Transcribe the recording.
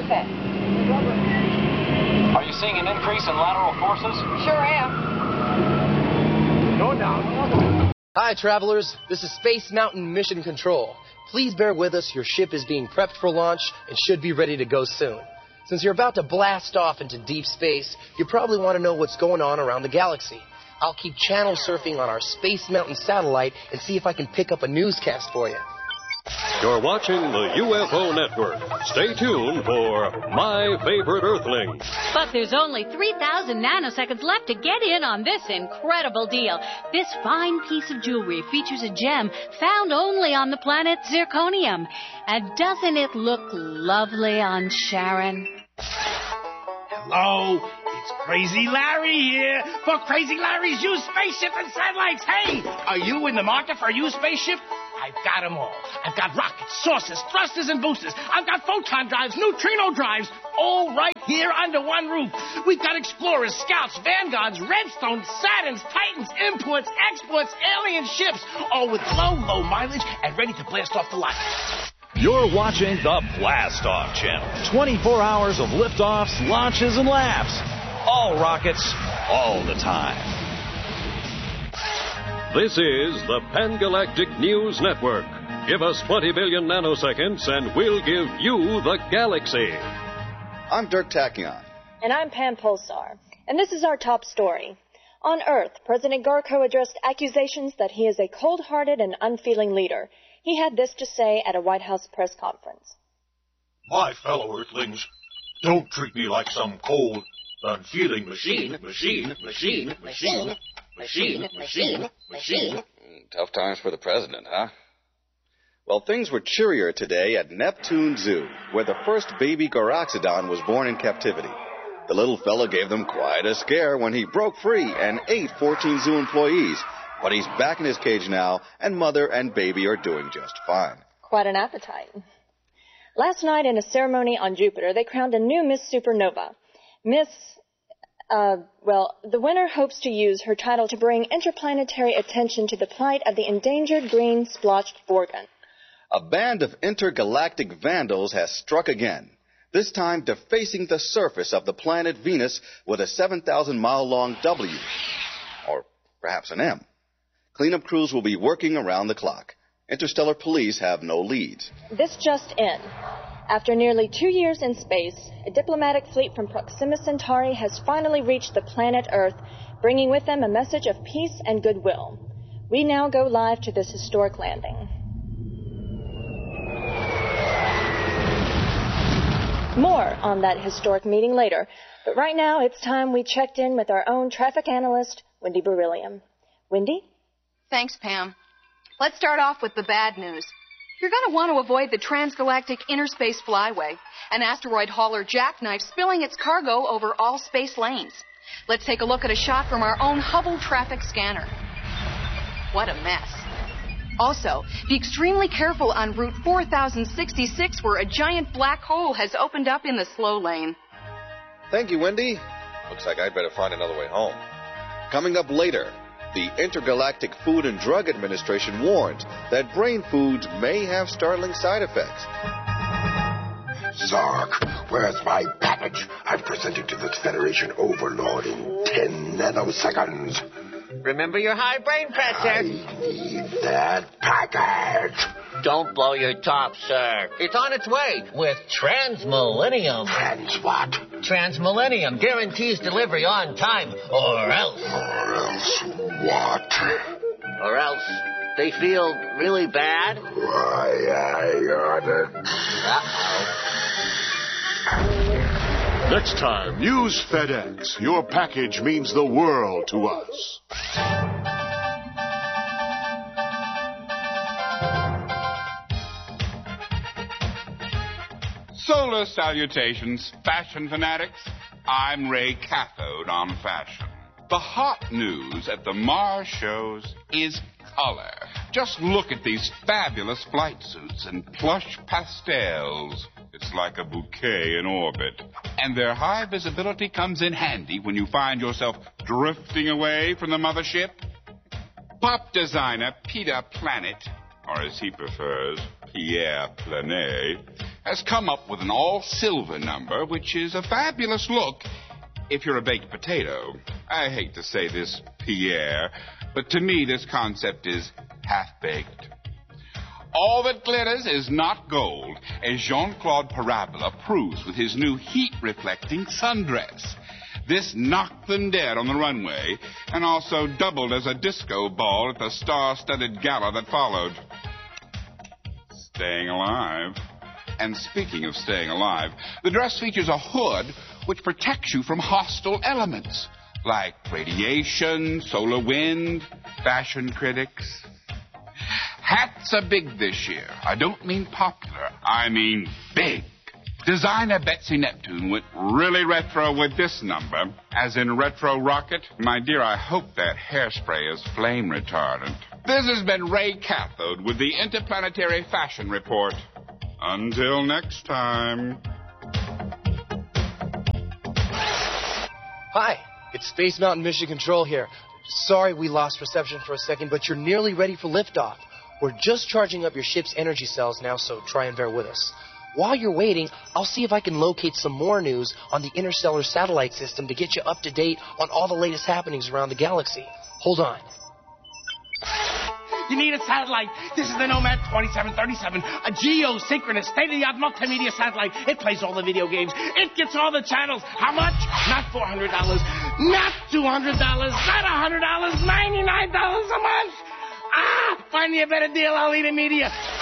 Perfect. Are you seeing an increase in lateral forces? Sure am. Go down. Hi, travelers. This is Space Mountain Mission Control. Please bear with us. Your ship is being prepped for launch and should be ready to go soon. Since you're about to blast off into deep space, you probably want to know what's going on around the galaxy. I'll keep channel surfing on our Space Mountain satellite and see if I can pick up a newscast for you. You're watching the UFO Network. Stay tuned for My Favorite Earthling. But there's only 3,000 nanoseconds left to get in on this incredible deal. This fine piece of jewelry features a gem found only on the planet Zirconium. And doesn't it look lovely on Sharon? Hello, it's Crazy Larry here for Crazy Larry's used spaceship and satellites. Hey, are you in the market for a used spaceship? I've got them all. I've got rockets, saucers, thrusters, and boosters. I've got photon drives, neutrino drives, all right here under one roof. We've got Explorers, Scouts, Vanguards, Redstones, Saturns, Titans, imports, exports, alien ships, all with low mileage and ready to blast off the lot. You're watching the Blast Off Channel. 24 hours of liftoffs, launches, and laughs. All rockets, all the time. This is the Pan-Galactic News Network. Give us 20 billion nanoseconds and we'll give you the galaxy. I'm Dirk Tachyon. And I'm Pam Pulsar. And this is our top story. On Earth, President Garko addressed accusations that he is a cold-hearted and unfeeling leader. He had this to say at a White House press conference. My fellow Earthlings, don't treat me like some cold, unfeeling machine. Tough times for the president, huh? Well, things were cheerier today at Neptune Zoo, where the first baby Garaxodon was born in captivity. The little fella gave them quite a scare when he broke free and ate 14 zoo employees. But he's back in his cage now, and mother and baby are doing just fine. Quite an appetite. Last night in a ceremony on Jupiter, they crowned a new Miss Supernova. The winner hopes to use her title to bring interplanetary attention to the plight of the endangered green splotched Gorgon. A band of intergalactic vandals has struck again, this time defacing the surface of the planet Venus with a 7,000-mile-long W, or perhaps an M. Cleanup crews will be working around the clock. Interstellar police have no leads. This just in. After nearly 2 years in space, a diplomatic fleet from Proxima Centauri has finally reached the planet Earth, bringing with them a message of peace and goodwill. We now go live to this historic landing. More on that historic meeting later, but right now it's time we checked in with our own traffic analyst, Wendy Beryllium. Wendy? Thanks, Pam. Let's start off with the bad news. You're going to want to avoid the transgalactic interspace flyway, an asteroid hauler jackknife spilling its cargo over all space lanes. Let's take a look at a shot from our own Hubble traffic scanner. What a mess. Also, be extremely careful on Route 4066 where a giant black hole has opened up in the slow lane. Thank you, Wendy. Looks like I'd better find another way home. Coming up later, the Intergalactic Food and Drug Administration warns that brain foods may have startling side effects. Zark, where's my package? I've presented to this Federation overlord in 10 nanoseconds. Remember your high brain pressure. I need that package. Don't blow your top, sir. It's on its way with Transmillennium. Trans what? Transmillennium guarantees delivery on time, or else. Or else what? Or else they feel really bad. Why, I oughta... Uh-oh. Next time, use FedEx. Your package means the world to us. Solar salutations, fashion fanatics. I'm Ray Cathode on fashion. The hot news at the Mars shows is color. Just look at these fabulous flight suits and plush pastels. It's like a bouquet in orbit. And their high visibility comes in handy when you find yourself drifting away from the mothership. Pop designer Peter Planet, or as he prefers, Pierre Planet, has come up with an all-silver number, which is a fabulous look if you're a baked potato. I hate to say this, Pierre, but to me this concept is half-baked. All that glitters is not gold, as Jean-Claude Parabola proves with his new heat-reflecting sundress. This knocked them dead on the runway and also doubled as a disco ball at the star-studded gala that followed. Staying alive. And speaking of staying alive, the dress features a hood which protects you from hostile elements, like radiation, solar wind, fashion critics. Hats are big this year. I don't mean popular, I mean big. Designer Betsy Neptune went really retro with this number, as in retro rocket. My dear, I hope that hairspray is flame retardant. This has been Ray Cathode with the Interplanetary Fashion Report. Until next time. Hi, it's Space Mountain Mission Control here. Sorry we lost reception for a second, but you're nearly ready for liftoff. We're just charging up your ship's energy cells now, so try and bear with us. While you're waiting, I'll see if I can locate some more news on the interstellar satellite system to get you up to date on all the latest happenings around the galaxy. Hold on. You need a satellite. This is the Nomad 2737, a geosynchronous, state-of-the-art multimedia satellite. It plays all the video games. It gets all the channels. How much? Not $400, not $200, not $100, $99 a month. Find me a better deal, I'll eat a media.